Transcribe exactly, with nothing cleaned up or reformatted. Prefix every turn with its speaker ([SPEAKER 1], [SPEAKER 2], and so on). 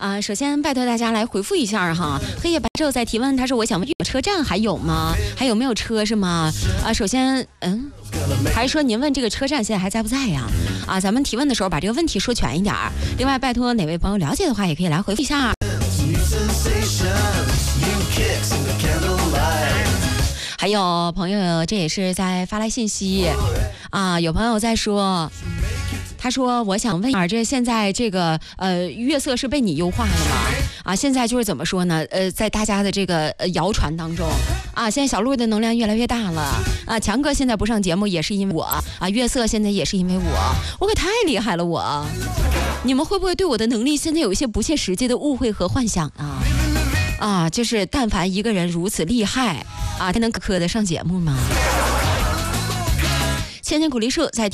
[SPEAKER 1] 啊、呃，首先拜托大家来回复一下哈。黑夜白昼在提问，他说我想问车站还有吗？还有没有车是吗？啊、呃，首先嗯，还是说您问这个车站现在还在不在呀？啊，咱们提问的时候把这个问题说全一点。另外，拜托哪位朋友了解的话，也可以来回复一下。还有朋友，这也是在发来信息啊，有朋友在说。他说：“我想问一下，这现在这个呃月色是被你优化了吗？啊，现在就是怎么说呢？呃，在大家的这个呃谣传当中，啊，现在小鹿的能量越来越大了。啊，强哥现在不上节目也是因为我啊，月色现在也是因为我，我可太厉害了我。你们会不会对我的能力现在有一些不切实际的误会和幻想啊？啊，就是但凡一个人如此厉害啊，他能磕得上节目吗？”千年鼓励树在。